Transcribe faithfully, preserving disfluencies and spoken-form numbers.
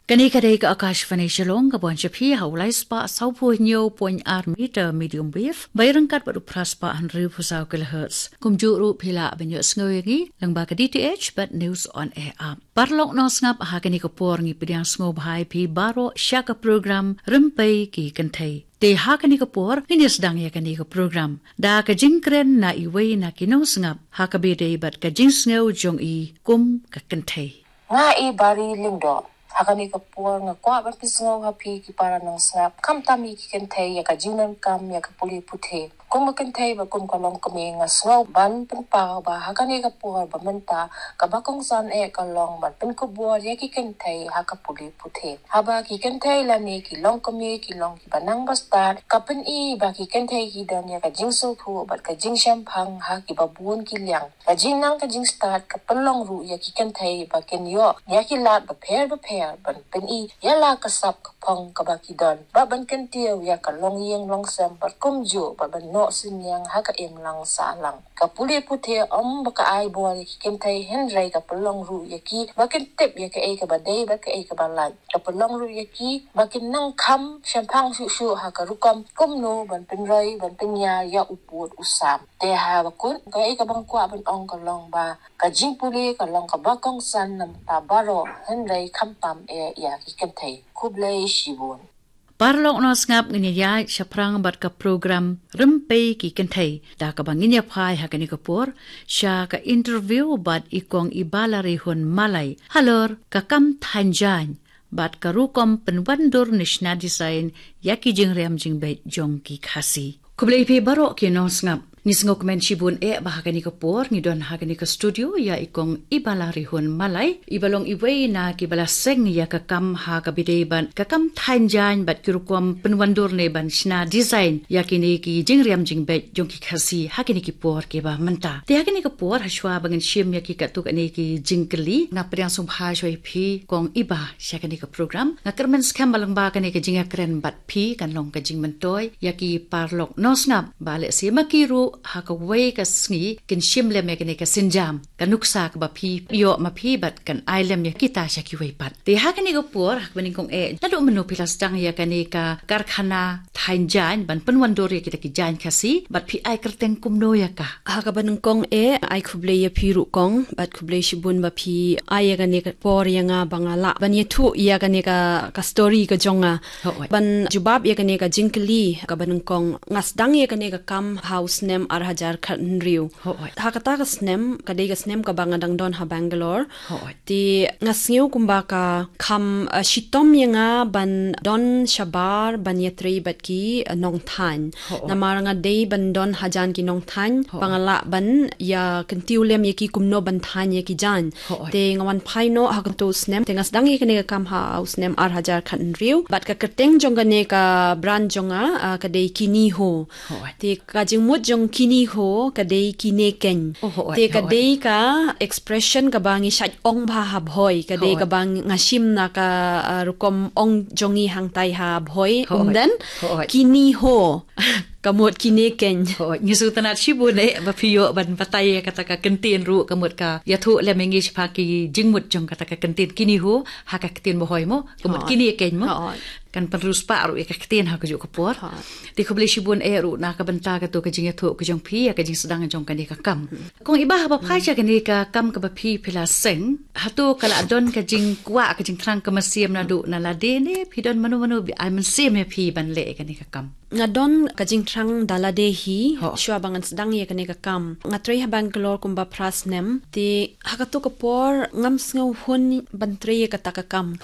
Kani kadai ka Akashvani Shillong ka boncha phi haulai spa saupu nyo point ar meter medium wave bayarang kat baru praspa hundred pusau kilohertz kumjuru phila banyo sngoyengi lang ba ka D T H but news on air up parlok no ngap ha kani ko por ngi pidyang sngo bhai phi baro shaka program rumpai ki kanthai te ha kani ko por ni sedang ya kani ko program da ka jingkren na iwei na kino ngap ha ka bede but ka jing sngo jong i kum ka kanthai nga i bari lingdo Hakani kapur nga kwa ban pisngaw hapi ki para nang snap kam tami ki kentay ya ka jinan kam ya ka puli puthe kung makentay ba kung kalong kami nga sngaw ban pinpaw ba hakani kapur ba menta kabakong san e kalong ban pinkubuar ya ki kentay ha ka puli puthe haba ki kentay lani ki long kami ki long ki banang basta kapin i ba ki kentay ki dan ya ka jingso thu ba ka jing shampang ha ki babun ki liang ka jinang ka jing start ka pelong ru ya ki kentay ba ken yo ya ki lat ba pair ba pair ban pen i yala kasap kapong kabakidon ba ban kentiyo ya ka long yeng long sam ba kumju ba ban no sinyang ha ka em lang sa lang ka puli puthe om ba ka ai bo ki kentay henry ka pelong ru ya ki ba ken tip ya ka e ka ba day ba ka e ka ba lan ka pelong ru ya ki ba ken nang kham shampang shu shu ha ka rukam kumno ban pen roi ban pen ya ya uput usam te ha ba kun ka e ka bang kwa ban ong ka long ba ka jing puli ka long ka bakong san nam ta baro henry kham pam e ya ki kentay kublai shibun Parlok no ngap ngini ya shaprang bat ka program rumpai ki kentay da ka bangin ya phai ha kani kapur sha ka interview bat ikong ibalari hun malai halor ka kam thanjan bat ka rukom penwandur nishna design yaki jingrem jingbet jong ki khasi kublai pe baro ki no ngap Nisngok men shibun e bahagani ka por ni don hagani ka studio ya ikong ibalari hun malai ibalong iwei na kibala seng ya ka kam ha ka bidei ban ka kam thanjan bat kirukom penwandur ne ban shna design ya kini ki jingriam jingbet jong ki khasi hagani ki por ke ba manta te hagani ka por hashwa bangan shim ya ki katuk ani ki jingkli na priang sum ha shoi phi kong iba shakani ka program na kermen skam balang ba kani ka jinga kren bat phi kan long ka jingmentoy ya ki parlok nosnap bale si makiru haka wei ka sngi kin shimle me kene ka sinjam kanuksa ka ba phi yo ma phi bat kan ailem ya kita sha ki wei pat te haka ni go por hak baning kong e nadu menu pilas tang ya kane ka karkhana thainjan ban panwandor ya kita ki jan khasi bat phi ai kerteng kumno ya ka haka baning kong e ai khuble ya phi ru kong bat khuble shibun ba phi ai ya kane ka por ya nga bangala ban ye thu ya kane ka ka story ka jonga ban jubab ya kane ka jingkli ka baning kong ngas dang ya kane ka kam house ne ar hajar khan riu hakata ka snem ka dei ka snem ka bangadang don ha Bangalore ti ngasngiu kumba ka kham shitom yanga ban don shabar ban yatri batki nong than namaranga dei ban don hajan ki nong than bangala ban ya kantiulem yaki kumno ban than yaki jan te ngawan phaino hakto snem te ngas dang yekne ka kam ha snem ar hajar khan riu bat ka kerteng jonga ne ka brand jonga ka dei kini ho te ka jingmut jong kini ho kadei kine ken te kadei ka expression ka bangi shat ong bha ha bhoi kadei ka bang ngashim na ka rukom ong jongi hangtai ha bhoi umdan kini ho kamut kine ken ngisu tanat shibune ba phiyo ban patai kata ka kentin ru kamut ka yathu le mengi shpa ki jingmut jong kata ka kentin kini ho ha ka kentin mohoi mo kamut kini ken mo kan perus paru ya kaktin ha kujuk kapor ti ko beli shibun e ru na ka benta ka to ka jing thu ka jong phi ka jing sedang jong kan ka kam kong iba ha ba phai cha kan ka kam ka ba phi phila seng hatu kala don ka jing kwa ka jing krang ka masiem na du na la de ne phi don manu manu bi ai man sem he phi ban le kan ka kam ngadon ka jing trang dalade hi shwa bangan sedang ye kan ka kam ngatri ha Bangalore kumba prasnem ti hakato ka por ngam sngo hun ban tre ka ta ka kam